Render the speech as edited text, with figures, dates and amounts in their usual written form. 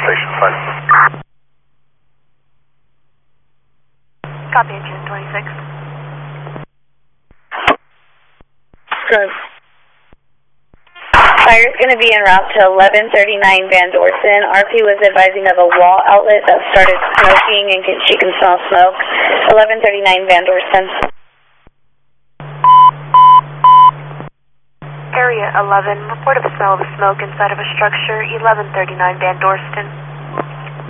station 5. Copy, engine 26. Good. Fire's going to be en route to 1139 Van Dorsen. RP was advising of a wall outlet that started smoking and she can smell smoke. 1139 Van Dorsen. Area 11, report of a smell of smoke inside of a structure, 1139 Van Dorsen.